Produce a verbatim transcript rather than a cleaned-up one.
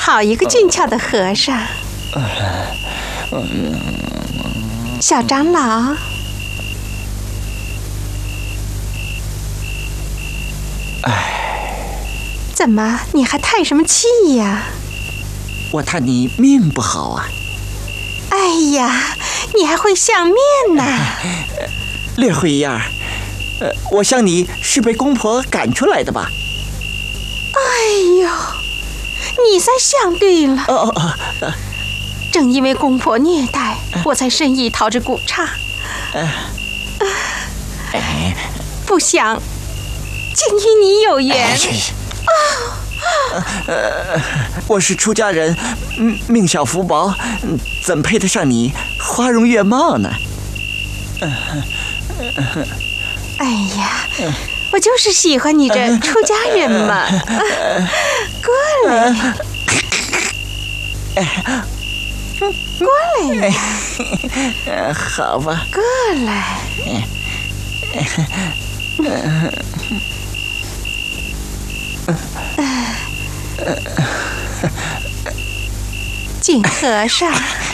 好一个俊俏的和尚。小长老， 哎， 怎么你还叹什么气呀？ 我叹你命不好啊。 哎呀，你还会相面呢？ 略会一样。呃，我想你是被公婆赶出来的吧？ 哎呦，你算相对了。 哦哦哦，呃、 正因为公婆虐待，呃、我才深意逃至古刹。呃哎， 不想竟与你有缘。 哎呃，我是出家人，命小福薄，怎配得上你花容月貌呢？ 哎呀，我就是喜欢你这出家人嘛。过来，过来，好吧， 过来。景和尚，